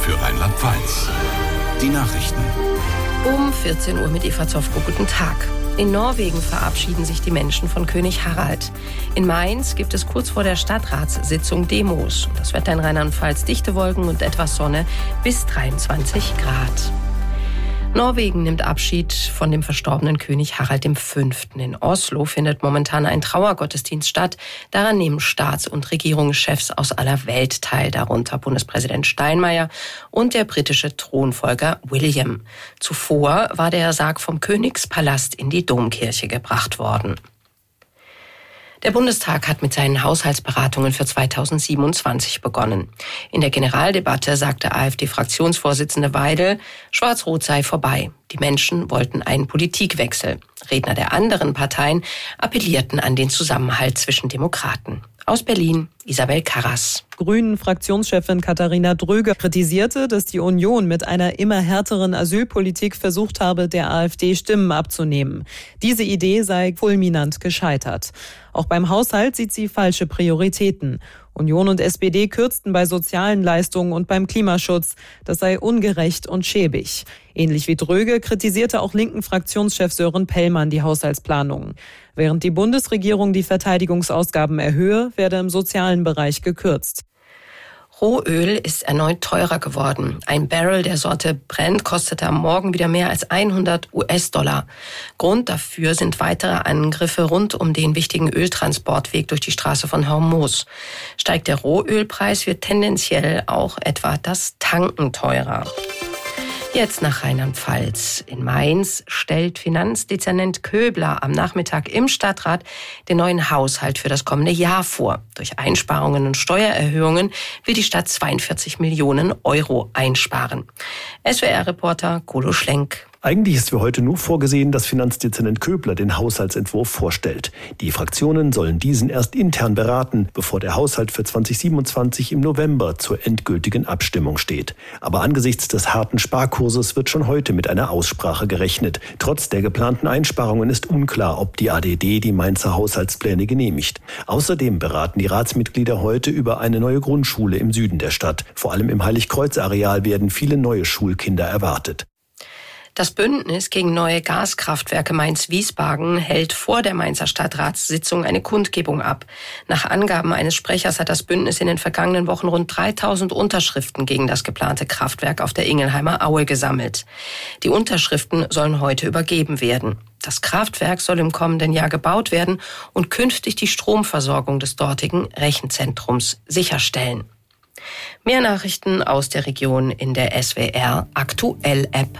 für Rheinland-Pfalz. Die Nachrichten. Um 14 Uhr mit Eva Zofko. Guten Tag. In Norwegen verabschieden sich die Menschen von König Harald. In Mainz gibt es kurz vor der Stadtratssitzung Demos. Das Wetter in Rheinland-Pfalz: dichte Wolken und etwas Sonne bis 23 Grad. Norwegen nimmt Abschied von dem verstorbenen König Harald V. In Oslo findet momentan ein Trauergottesdienst statt. Daran nehmen Staats- und Regierungschefs aus aller Welt teil, darunter Bundespräsident Steinmeier und der britische Thronfolger William. Zuvor war der Sarg vom Königspalast in die Domkirche gebracht worden. Der Bundestag hat mit seinen Haushaltsberatungen für 2027 begonnen. In der Generaldebatte sagte AfD-Fraktionsvorsitzende Weidel, Schwarz-Rot sei vorbei. Die Menschen wollten einen Politikwechsel. Redner der anderen Parteien appellierten an den Zusammenhalt zwischen Demokraten. Aus Berlin, Isabel Karras. Grünen-Fraktionschefin Katharina Dröge kritisierte, dass die Union mit einer immer härteren Asylpolitik versucht habe, der AfD Stimmen abzunehmen. Diese Idee sei fulminant gescheitert. Auch beim Haushalt sieht sie falsche Prioritäten. Union und SPD kürzten bei sozialen Leistungen und beim Klimaschutz. Das sei ungerecht und schäbig. Ähnlich wie Dröge kritisierte auch linken Fraktionschef Sören Pellmann die Haushaltsplanungen. Während die Bundesregierung die Verteidigungsausgaben erhöhe, werde im sozialen Bereich gekürzt. Rohöl ist erneut teurer geworden. Ein Barrel der Sorte Brent kostete am Morgen wieder mehr als 100 US-Dollar. Grund dafür sind weitere Angriffe rund um den wichtigen Öltransportweg durch die Straße von Hormuz. Steigt der Rohölpreis, wird tendenziell auch etwa das Tanken teurer. Jetzt nach Rheinland-Pfalz. In Mainz stellt Finanzdezernent Köbler am Nachmittag im Stadtrat den neuen Haushalt für das kommende Jahr vor. Durch Einsparungen und Steuererhöhungen will die Stadt 42 Millionen Euro einsparen. SWR-Reporter Kolo Schlenk. Eigentlich ist für heute nur vorgesehen, dass Finanzdezernent Köbler den Haushaltsentwurf vorstellt. Die Fraktionen sollen diesen erst intern beraten, bevor der Haushalt für 2027 im November zur endgültigen Abstimmung steht. Aber angesichts des harten Sparkurses wird schon heute mit einer Aussprache gerechnet. Trotz der geplanten Einsparungen ist unklar, ob die ADD die Mainzer Haushaltspläne genehmigt. Außerdem beraten die Ratsmitglieder heute über eine neue Grundschule im Süden der Stadt. Vor allem im Heiligkreuz-Areal werden viele neue Schulkinder erwartet. Das Bündnis gegen neue Gaskraftwerke Mainz-Wiesbaden hält vor der Mainzer Stadtratssitzung eine Kundgebung ab. Nach Angaben eines Sprechers hat das Bündnis in den vergangenen Wochen rund 3000 Unterschriften gegen das geplante Kraftwerk auf der Ingelheimer Aue gesammelt. Die Unterschriften sollen heute übergeben werden. Das Kraftwerk soll im kommenden Jahr gebaut werden und künftig die Stromversorgung des dortigen Rechenzentrums sicherstellen. Mehr Nachrichten aus der Region in der SWR Aktuell App.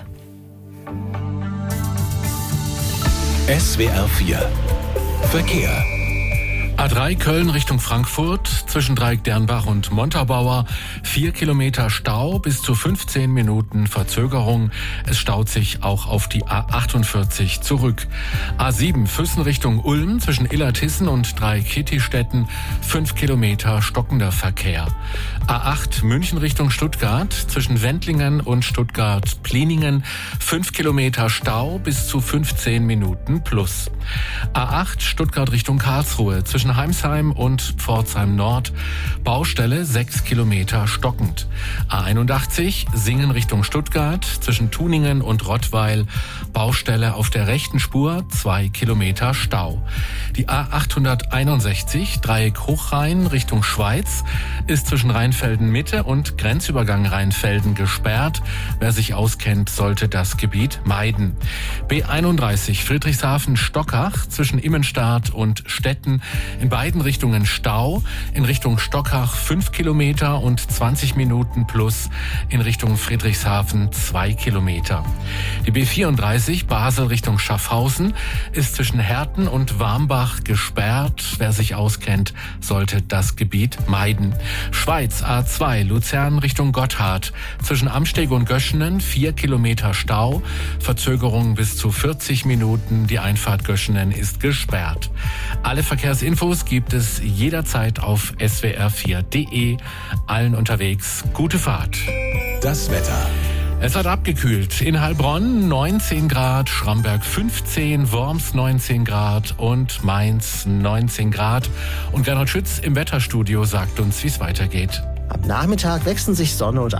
SWR 4 Verkehr. A3 Köln Richtung Frankfurt, zwischen Dreieck-Dernbach und Montabaur, 4 Kilometer Stau, bis zu 15 Minuten Verzögerung. Es staut sich auch auf die A48 zurück. A7 Füssen Richtung Ulm, zwischen Illertissen und Dreieck-Kittistetten, 5 Kilometer stockender Verkehr. A8 München Richtung Stuttgart, zwischen Wendlingen und Stuttgart-Pliningen, 5 Kilometer Stau, bis zu 15 Minuten plus. A8 Stuttgart Richtung Karlsruhe, zwischen Heimsheim und Pforzheim Nord, Baustelle 6 Kilometer stockend. A81 Singen Richtung Stuttgart, zwischen Tuningen und Rottweil, Baustelle auf der rechten Spur, 2 Kilometer Stau. Die A861 Dreieck Hochrhein Richtung Schweiz ist zwischen Rheinfelden Mitte und Grenzübergang Rheinfelden gesperrt. Wer sich auskennt, sollte das Gebiet meiden. B31 Friedrichshafen-Stockach zwischen Immenstadt und Stetten, in beiden Richtungen Stau, in Richtung Stockach 5 Kilometer und 20 Minuten plus, in Richtung Friedrichshafen 2 Kilometer. Die B34 Basel Richtung Schaffhausen ist zwischen Herten und Warmbach gesperrt. Wer sich auskennt, sollte das Gebiet meiden. Schweiz A2 Luzern Richtung Gotthard, zwischen Amsteg und Göschenen 4 Kilometer Stau, Verzögerung bis zu 40 Minuten, die Einfahrt Göschenen ist gesperrt. Alle Verkehrsinfos gibt es jederzeit auf swr4.de. Allen unterwegs gute Fahrt. Das Wetter. Es hat abgekühlt. In Heilbronn 19 Grad, Schramberg 15, Worms 19 Grad und Mainz 19 Grad. Und Gernot Schütz im Wetterstudio sagt uns, wie es weitergeht. Am Nachmittag wechseln sich Sonne und